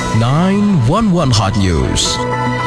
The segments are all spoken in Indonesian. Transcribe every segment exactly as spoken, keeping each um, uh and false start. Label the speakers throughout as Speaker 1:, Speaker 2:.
Speaker 1: nine one one Hot News.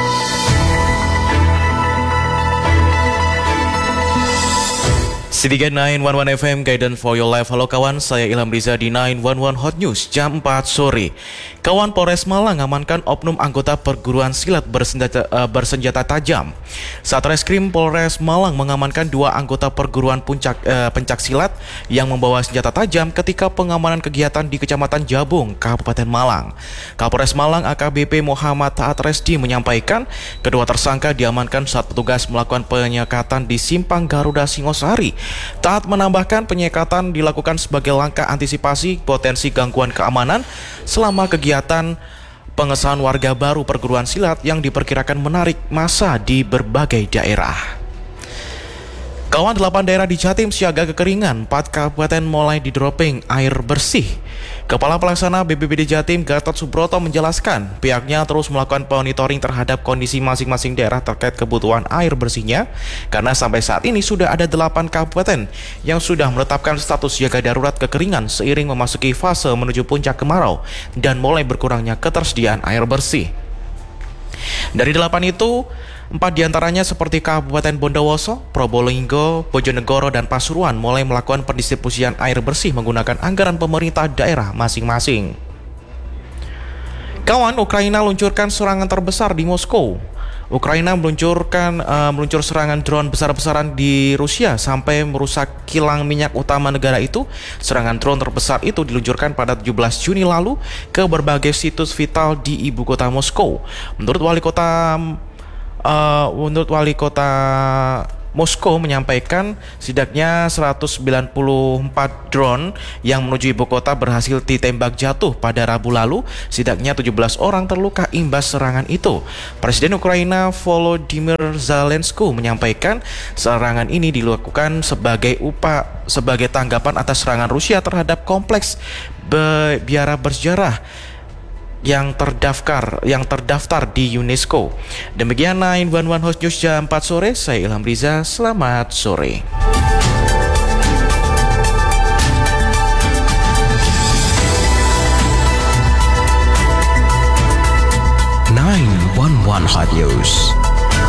Speaker 2: City nine one one F M, Guidance for Your Life. Halo kawan, saya Ilham Riza di nine one one Hot News jam empat sore. Kawan, Polres Malang amankan oknum anggota perguruan silat bersenjata, uh, bersenjata tajam. Satreskrim Polres Malang mengamankan dua anggota perguruan puncak, uh, pencak silat yang membawa senjata tajam ketika pengamanan kegiatan di Kecamatan Jabung, Kabupaten Malang. Kapolres Malang A K B P Muhammad Taat Resdi menyampaikan kedua tersangka diamankan saat petugas melakukan penyekatan di Simpang Garuda Singosari. Taat menambahkan penyekatan dilakukan sebagai langkah antisipasi potensi gangguan keamanan selama kegiatan pengesahan warga baru perguruan silat yang diperkirakan menarik massa di berbagai daerah. Kawan, delapan daerah di Jatim siaga kekeringan, empat kabupaten mulai di-dropping air bersih. Kepala Pelaksana B P B D Jatim Gatot Subroto menjelaskan pihaknya terus melakukan monitoring terhadap kondisi masing-masing daerah terkait kebutuhan air bersihnya, karena sampai saat ini sudah ada delapan kabupaten yang sudah menetapkan status siaga darurat kekeringan seiring memasuki fase menuju puncak kemarau dan mulai berkurangnya ketersediaan air bersih. Dari delapan itu, empat diantaranya seperti Kabupaten Bondowoso, Probolinggo, Bojonegoro, dan Pasuruan mulai melakukan pendistribusian air bersih menggunakan anggaran pemerintah daerah masing-masing. Kawan, Ukraina luncurkan serangan terbesar di Moskow. Ukraina meluncurkan uh, meluncur serangan drone besar-besaran di Rusia sampai merusak kilang minyak utama negara itu. Serangan drone terbesar itu diluncurkan pada tujuh belas Juni lalu ke berbagai situs vital di ibu kota Moskow. Menurut wali kota uh, menurut wali kota Moskow menyampaikan setidaknya seratus sembilan puluh empat drone yang menuju ibu kota berhasil ditembak jatuh pada Rabu lalu. Setidaknya tujuh belas orang terluka imbas serangan itu. Presiden Ukraina Volodymyr Zelensky menyampaikan serangan ini dilakukan sebagai upaya sebagai tanggapan atas serangan Rusia terhadap kompleks biara bersejarah yang terdaftar yang terdaftar di UNESCO. Demikian nine one one Hot News jam empat sore. Saya Ilham Riza. Selamat sore.
Speaker 1: nine one one Hot News.